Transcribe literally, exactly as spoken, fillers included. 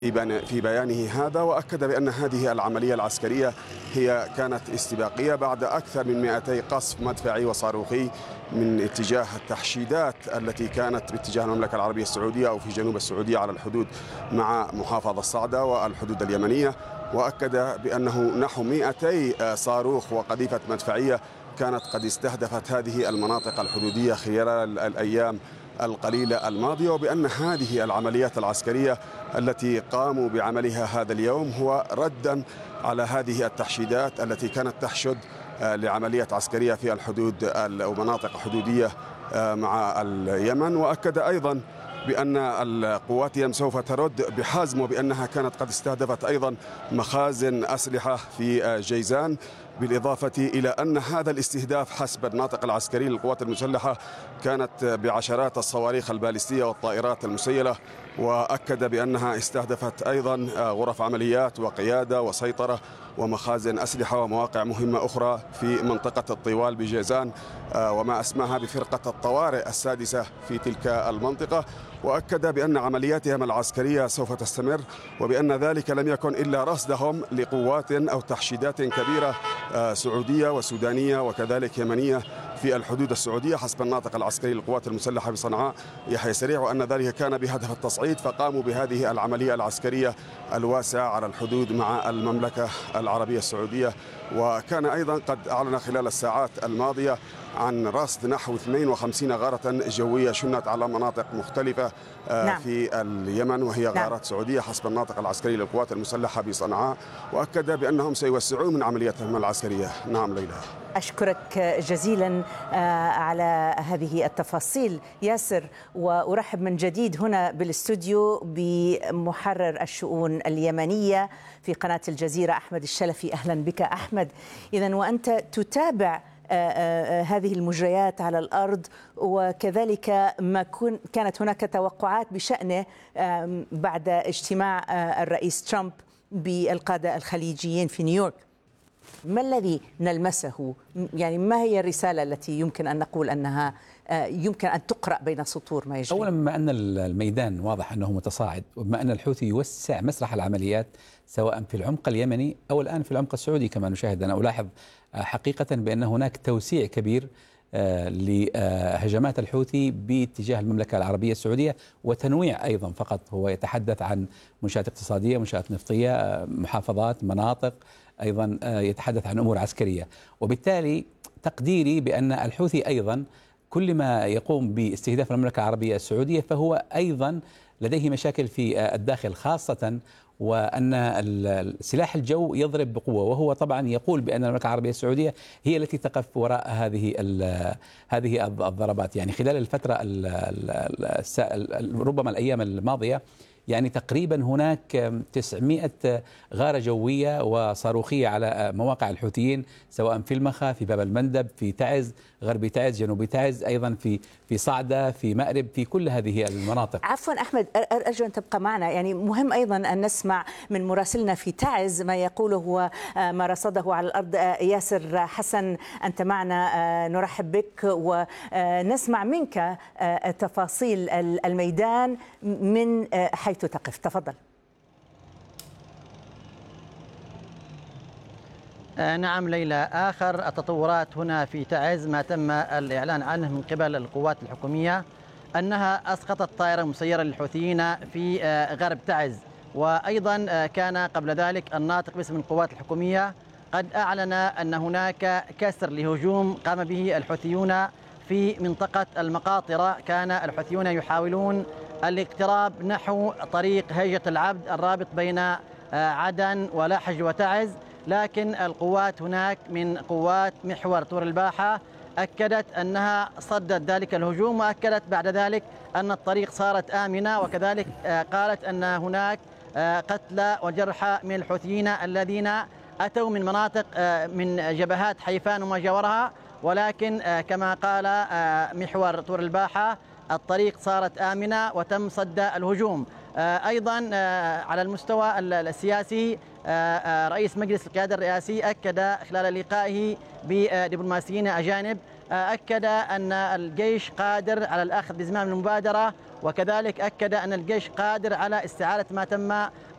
في بيانه هذا، وأكد بأن هذه العملية العسكرية هي كانت استباقية بعد أكثر من مئتي قصف مدفعي وصاروخي من اتجاه التحشيدات التي كانت باتجاه المملكة العربية السعودية أو في جنوب السعودية على الحدود مع محافظة صعدة والحدود اليمنية. وأكد بأنه نحو مئتي صاروخ وقذيفة مدفعية كانت قد استهدفت هذه المناطق الحدودية خلال الأيام القليلة الماضية، وبأن هذه العمليات العسكرية التي قاموا بعملها هذا اليوم هو ردا على هذه التحشيدات التي كانت تحشد لعملية عسكرية في الحدود أو مناطق حدودية مع اليمن. وأكد أيضا بأن القوات سوف ترد بحزم، وبأنها كانت قد استهدفت أيضا مخازن أسلحة في جيزان، بالإضافة إلى أن هذا الاستهداف حسب الناطق العسكري للقوات المسلحة كانت بعشرات الصواريخ البالستية والطائرات المسيلة. وأكد بأنها استهدفت أيضا غرف عمليات وقيادة وسيطرة ومخازن أسلحة ومواقع مهمة أخرى في منطقة الطوال بجيزان وما أسماها بفرقة الطوارئ السادسة في تلك المنطقة. وأكد بأن عملياتهم العسكرية سوف تستمر، وبأن ذلك لم يكن إلا رصدهم لقوات أو تحشيدات كبيرة سعودية وسودانية وكذلك يمنية في الحدود السعودية حسب الناطق العسكري للقوات المسلحة بصنعاء يحيى سريع، وأن ذلك كان بهدف التصعيد، فقاموا بهذه العملية العسكرية الواسعة على الحدود مع المملكة العربية السعودية. وكان أيضا قد أعلن خلال الساعات الماضية عن رصد نحو اثنين وخمسين غارة جوية شنت على مناطق مختلفة نعم. في اليمن، وهي نعم. غارات سعودية حسب الناطق العسكري للقوات المسلحة بصنعاء. وأكد بأنهم سيوسعون من عملياتهم العسكرية. نعم ليلى، أشكرك جزيلا على هذه التفاصيل ياسر، وأرحب من جديد هنا بالاستوديو بمحرر الشؤون اليمنية في قناة الجزيرة أحمد الشلفي. أهلا بك أحمد. إذن وأنت تتابع هذه المجريات على الأرض، وكذلك ما كانت هناك توقعات بشأنه بعد اجتماع الرئيس ترامب بالقادة الخليجيين في نيويورك. ما الذي نلمسه؟ يعني ما هي الرسالة التي يمكن أن نقول أنها يمكن أن تقرأ بين سطور ما يجري؟ أولا، بما أن الميدان واضح أنه متصاعد، وبما أن الحوثي يوسع مسرح العمليات سواء في العمق اليمني أو الآن في العمق السعودي كما نشاهد، أنا ألاحظ حقيقة بأن هناك توسيع كبير لهجمات الحوثي باتجاه المملكة العربية السعودية، وتنويع أيضا، فقط هو يتحدث عن منشآت اقتصادية، منشآت نفطية، محافظات، مناطق، أيضا يتحدث عن أمور عسكرية. وبالتالي تقديري بأن الحوثي أيضا كل ما يقوم باستهداف المملكة العربية السعودية فهو أيضا لديه مشاكل في الداخل، خاصة وأن سلاح الجو يضرب بقوة، وهو طبعا يقول بأن المملكة العربية السعودية هي التي تقف وراء هذه هذه الضربات. يعني خلال الفترة ربما الأيام الماضية يعني تقريبا هناك تسعمئة غارة جوية وصاروخية على مواقع الحوثيين، سواء في المخا، في باب المندب، في تعز، غرب تعز، جنوب تعز، أيضا في في صعدة، في مأرب، في كل هذه المناطق. عفوا أحمد، أرجو أن تبقى معنا، يعني مهم أيضا أن نسمع من مراسلنا في تعز ما يقوله هو ما رصده على الأرض. ياسر حسن، أنت معنا، نرحب بك ونسمع منك تفاصيل الميدان من حيث تقف. تفضل. نعم ليلى، آخر التطورات هنا في تعز ما تم الإعلان عنه من قبل القوات الحكومية أنها أسقطت طائرة مسيرة للحوثيين في غرب تعز. وأيضا كان قبل ذلك الناطق باسم القوات الحكومية قد أعلن أن هناك كسر لهجوم قام به الحوثيون في منطقة المقاطرة. كان الحوثيون يحاولون الاقتراب نحو طريق هيجة العبد الرابط بين عدن ولحج وتعز، لكن القوات هناك من قوات محور طور الباحة أكدت أنها صدت ذلك الهجوم، وأكدت بعد ذلك أن الطريق صارت آمنة، وكذلك قالت أن هناك قتلى وجرحى من الحوثيين الذين أتوا من مناطق من جبهات حيفان وما جاورها، ولكن كما قال محور طور الباحة الطريق صارت آمنة وتم صد الهجوم. أيضا على المستوى السياسي رئيس مجلس القيادة الرئاسي أكد خلال لقائه بدبلوماسيين أجانب أكد أن الجيش قادر على الأخذ بزمام المبادرة، وكذلك أكد أن الجيش قادر على استعادة ما تم